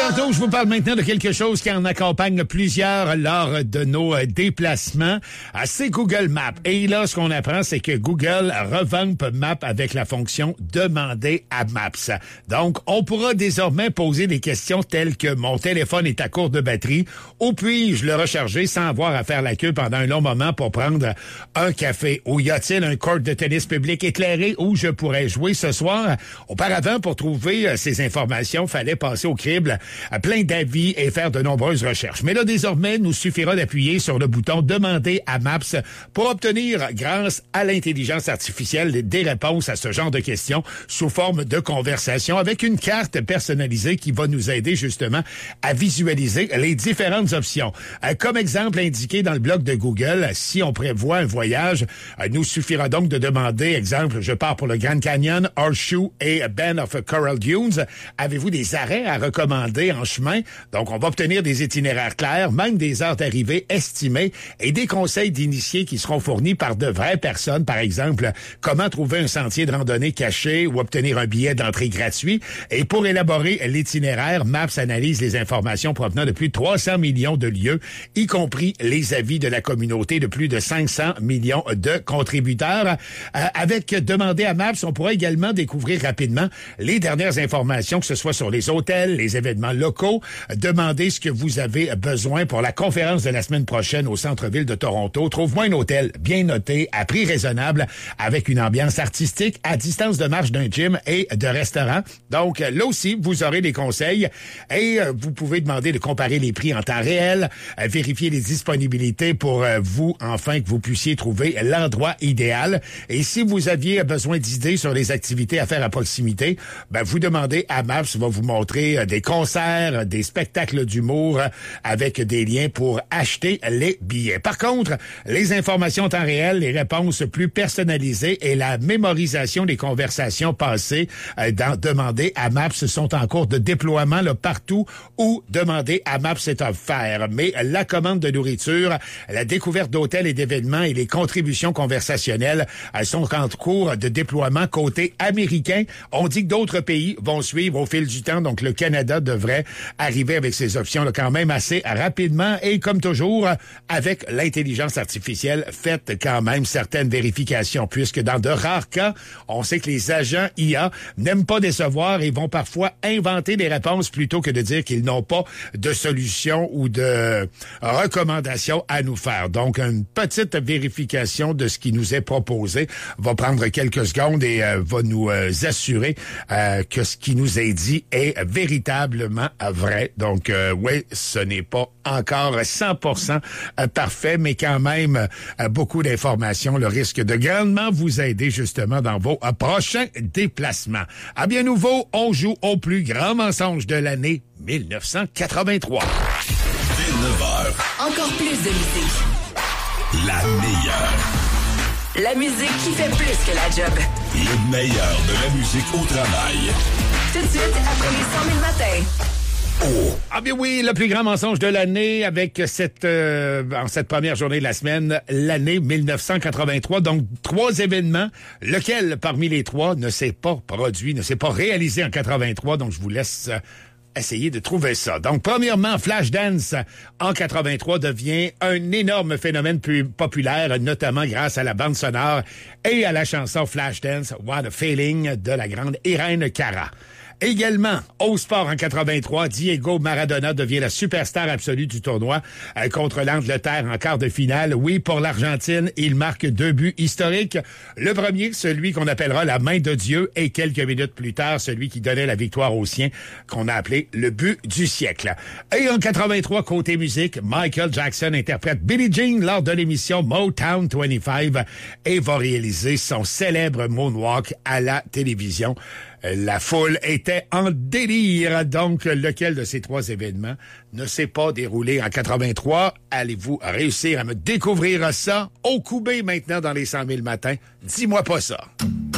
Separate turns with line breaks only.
Alberto, je vous parle maintenant de quelque chose qui en accompagne plusieurs lors de nos déplacements. C'est Google Maps. Et là, ce qu'on apprend, c'est que Google revampe Maps avec la fonction « Demander à Maps ». Donc, on pourra désormais poser des questions telles que « Mon téléphone est à court de batterie » ou « Puis-je le recharger sans avoir à faire la queue pendant un long moment pour prendre un café » ou « Y a-t-il un court de tennis public éclairé où je pourrais jouer ce soir ?» Auparavant, pour trouver ces informations, fallait passer au crible à plein d'avis et faire de nombreuses recherches. Mais là, désormais, nous suffira d'appuyer sur le bouton « Demander à Maps » pour obtenir, grâce à l'intelligence artificielle, des réponses à ce genre de questions sous forme de conversation avec une carte personnalisée qui va nous aider justement à visualiser les différentes options. Comme exemple indiqué dans le blog de Google, si on prévoit un voyage, nous suffira donc de demander, exemple, je pars pour le Grand Canyon, Horseshoe et Bend of Coral Dunes. Avez-vous des arrêts à recommander en chemin? Donc, on va obtenir des itinéraires clairs, même des heures d'arrivée estimées et des conseils d'initiés qui seront fournis par de vraies personnes. Par exemple, comment trouver un sentier de randonnée caché ou obtenir un billet d'entrée gratuit. Et pour élaborer l'itinéraire, Maps analyse les informations provenant de plus de 300 millions de lieux, y compris les avis de la communauté de plus de 500 millions de contributeurs. Avec Demander à Maps, on pourra également découvrir rapidement les dernières informations, que ce soit sur les hôtels, les événements locaux. Demandez ce que vous avez besoin pour la conférence de la semaine prochaine au centre-ville de Toronto. Trouve-moi un hôtel bien noté, à prix raisonnable, avec une ambiance artistique, à distance de marche d'un gym et de restaurant. Donc, là aussi, vous aurez des conseils et vous pouvez demander de comparer les prix en temps réel, vérifier les disponibilités pour vous, afin que vous puissiez trouver l'endroit idéal. Et si vous aviez besoin d'idées sur les activités à faire à proximité, vous demandez à Maps, va vous montrer des concerts, des spectacles d'humour avec des liens pour acheter les billets. Par contre, les informations en temps réel, les réponses plus personnalisées et la mémorisation des conversations passées dans Demander à Maps sont en cours de déploiement là, partout où Demander à Maps est offert. Mais la commande de nourriture, la découverte d'hôtels et d'événements et les contributions conversationnelles sont en cours de déploiement côté américain. On dit que d'autres pays vont suivre au fil du temps, donc le Canada devrait arriver avec ces options là, quand même assez rapidement et comme toujours, avec l'intelligence artificielle, faites quand même certaines vérifications puisque dans de rares cas, on sait que les agents IA n'aiment pas décevoir et vont parfois inventer des réponses plutôt que de dire qu'ils n'ont pas de solution ou de recommandation à nous faire. Donc, une petite vérification de ce qui nous est proposé va prendre quelques secondes et va nous assurer que ce qui nous est dit est véritablement vrai. Donc, oui, ce n'est pas encore 100% parfait, mais quand même beaucoup d'informations. Le risque de grandement vous aider justement dans vos prochains déplacements. À bien nouveau, on joue au plus grand mensonge de l'année 1983.
Dès 9h.
Encore plus de musique.
La meilleure.
La musique qui fait plus que la job.
Le meilleur de la musique au travail.
Tout de suite, après les 100 000 matins.
Oh.
Ah bien oui, le plus grand mensonge de l'année avec en cette première journée de la semaine, l'année 1983. Donc, 3 événements. Lequel parmi les 3 ne s'est pas produit, ne s'est pas réalisé en 83? Donc, je vous laisse essayer de trouver ça. Donc, premièrement, Flashdance en 83 devient un énorme phénomène populaire, notamment grâce à la bande sonore et à la chanson Flashdance, What a Feeling de la grande Irene Cara. Également, au sport en 83, Diego Maradona devient la superstar absolue du tournoi contre l'Angleterre en quart de finale. Oui, pour l'Argentine, il marque 2 buts historiques. Le premier, celui qu'on appellera la main de Dieu, et quelques minutes plus tard, celui qui donnait la victoire aux siens, qu'on a appelé le but du siècle. Et en 83, côté musique, Michael Jackson interprète Billie Jean lors de l'émission Motown 25 et va réaliser son célèbre moonwalk à la télévision. La foule était en délire. Donc, lequel de ces 3 événements ne s'est pas déroulé en 83? Allez-vous réussir à me découvrir ça? Au Koubé maintenant dans les 100 000 matins? Dis-moi pas ça.